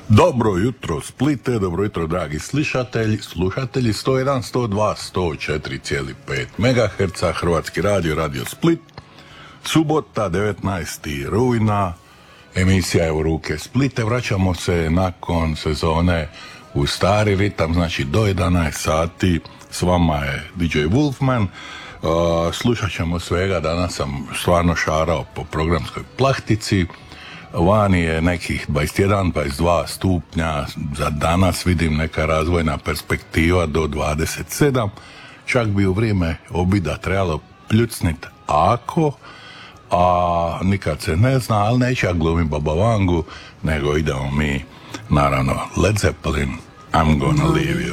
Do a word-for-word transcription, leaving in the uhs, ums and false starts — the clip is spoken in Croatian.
Dobro jutro Splite, dobro jutro dragi slušatelji, slušatelji sto jedan, sto dva, sto četiri zarez pet megaherca, Hrvatski radio, Radio Split, subota devetnaesti rujna, emisija je u ruke Splite, vraćamo se nakon sezone u stari ritam, znači do jedanaest sati, s vama je D J Wolfman. Uh, slušat ćemo svega, danas sam stvarno šarao po programskoj plahtici. Vani je nekih dvadeset jedan, dvadeset dva stupnja, za danas vidim neka razvojna perspektiva do dvadeset sedam, čak bi u vrijeme obida trebalo pljucnit ako, a nikad se ne zna, ali neće ja glumim Baba Vangu, nego idemo mi, naravno, Led Zeppelin, I'm Gonna Leave You.